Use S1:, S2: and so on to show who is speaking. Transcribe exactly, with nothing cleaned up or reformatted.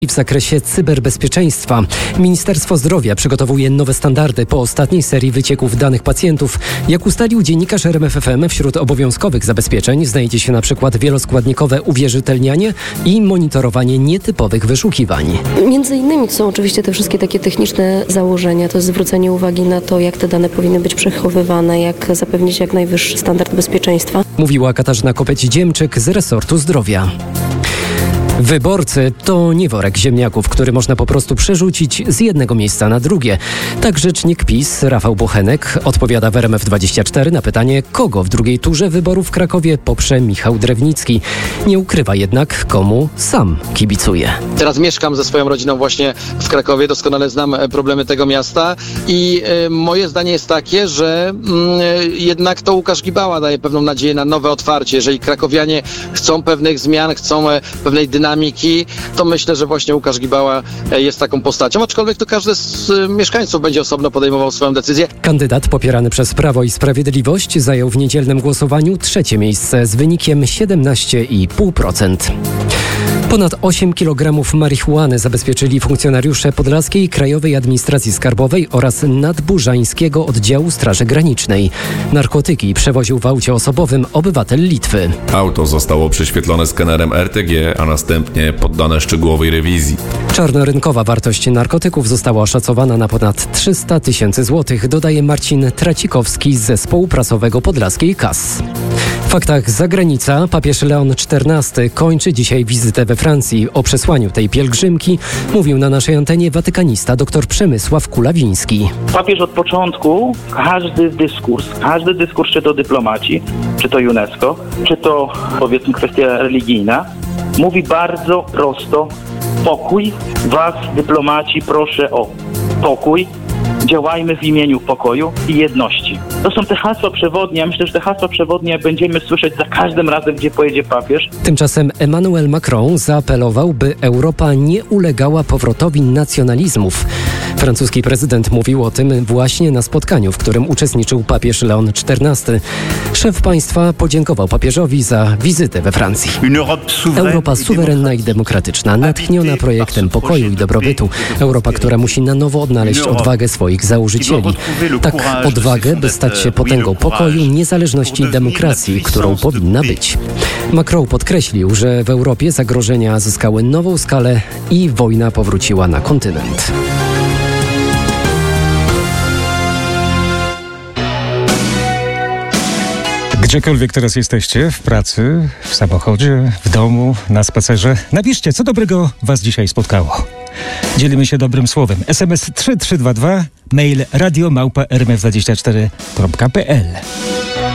S1: W zakresie cyberbezpieczeństwa. Ministerstwo Zdrowia przygotowuje nowe standardy po ostatniej serii wycieków danych pacjentów. Jak ustalił dziennikarz R M F F M, wśród obowiązkowych zabezpieczeń znajdzie się na przykład wieloskładnikowe uwierzytelnianie i monitorowanie nietypowych wyszukiwań.
S2: Między innymi są oczywiście te wszystkie takie techniczne założenia, to jest zwrócenie uwagi na to, jak te dane powinny być przechowywane, jak zapewnić jak najwyższy standard bezpieczeństwa.
S1: Mówiła Katarzyna Kopeć-Dziemczyk z resortu zdrowia. Wyborcy to nie worek ziemniaków, który można po prostu przerzucić z jednego miejsca na drugie. Tak rzecznik PiS Rafał Bochenek odpowiada w R M F dwadzieścia cztery na pytanie, kogo w drugiej turze wyborów w Krakowie poprze Michał Drewnicki. Nie ukrywa jednak, komu sam kibicuje.
S3: Teraz mieszkam ze swoją rodziną właśnie w Krakowie, doskonale znam problemy tego miasta i y, moje zdanie jest takie, że y, jednak to Łukasz Gibała daje pewną nadzieję na nowe otwarcie. Jeżeli krakowianie chcą pewnych zmian, chcą y, pewnej dynamiki, to myślę, że właśnie Łukasz Gibała jest taką postacią, aczkolwiek to każdy z mieszkańców będzie osobno podejmował swoją decyzję.
S1: Kandydat popierany przez Prawo i Sprawiedliwość zajął w niedzielnym głosowaniu trzecie miejsce z wynikiem siedemnaście i pół procent. Ponad osiem kilogramów marihuany zabezpieczyli funkcjonariusze Podlaskiej Krajowej Administracji Skarbowej oraz Nadburzańskiego Oddziału Straży Granicznej. Narkotyki przewoził w aucie osobowym obywatel Litwy.
S4: Auto zostało prześwietlone skanerem R T G, a następnie poddane szczegółowej rewizji.
S1: Czarnorynkowa wartość narkotyków została oszacowana na ponad trzysta tysięcy złotych, dodaje Marcin Tracikowski z zespołu prasowego Podlaskiej K A S. W faktach z zagranica papież Leon czternasty kończy dzisiaj wizytę we Francji. O przesłaniu tej pielgrzymki mówił na naszej antenie watykanista dr Przemysław Kulawiński.
S5: Papież od początku, każdy dyskurs, każdy dyskurs, czy to dyplomaci, czy to UNESCO, czy to powiedzmy kwestia religijna, mówi bardzo prosto: pokój, was dyplomaci proszę o pokój, działajmy w imieniu pokoju i jedności. To są te hasła przewodnie. Myślę, że te hasła przewodnie będziemy słyszeć za każdym razem, gdzie pojedzie papież.
S1: Tymczasem Emmanuel Macron zaapelował, by Europa nie ulegała powrotowi nacjonalizmów. Francuski prezydent mówił o tym właśnie na spotkaniu, w którym uczestniczył papież Leon czternasty. Szef państwa podziękował papieżowi za wizytę we Francji. Europa suwerenna i demokratyczna, natchniona projektem pokoju i dobrobytu. Europa, która musi na nowo odnaleźć odwagę swoich założycieli. Tak, odwagę, by stać się potęgą pokoju, niezależności i demokracji, którą powinna być. Macron podkreślił, że w Europie zagrożenia zyskały nową skalę i wojna powróciła na kontynent.
S6: Gdziekolwiek teraz jesteście, w pracy, w samochodzie, w domu, na spacerze, napiszcie, co dobrego was dzisiaj spotkało. Dzielimy się dobrym słowem. S M S trzy trzy dwa dwa, mail radio małpa r m f dwadzieścia cztery kropka p l.